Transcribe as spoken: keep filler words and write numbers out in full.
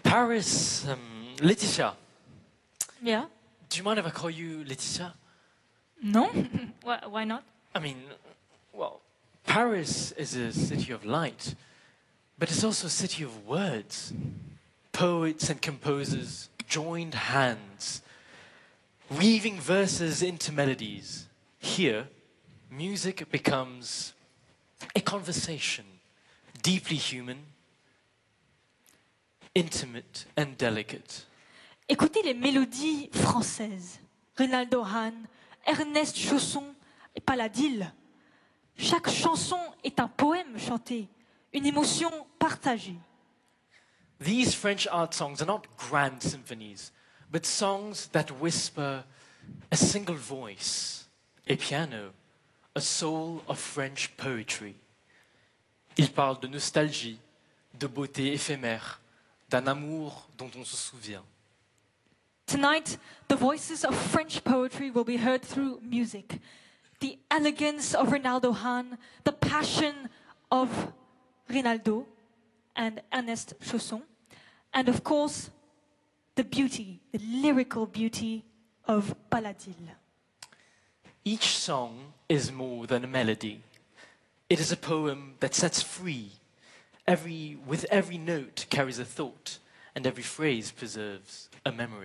Paris, um, Laetitia. Yeah? Do you mind if I call you Laetitia? No? why, why not? I mean, well, Paris is a city of light, but it's also a city of words. Poets and composers joined hands, weaving verses into melodies. Here, music becomes a conversation, deeply human, intimate and delicate. Écoutez les mélodies françaises. Reynaldo Hahn, Ernest Chausson et Paladil. Chaque chanson est un poème chanté, une émotion partagée. These French art songs are not grand symphonies, but songs that whisper a single voice, a piano, a soul of French poetry. Ils parlent de nostalgie, de beauté éphémère, d'un amour dont on se souvient. Tonight, the voices of French poetry will be heard through music. The elegance of Reynaldo Hahn, the passion of Reynaldo and Ernest Chausson, and of course, the beauty, the lyrical beauty of Paladil. Each song is more than a melody. It is a poem that sets free. Every, with every note carries a thought, and every phrase preserves a memory.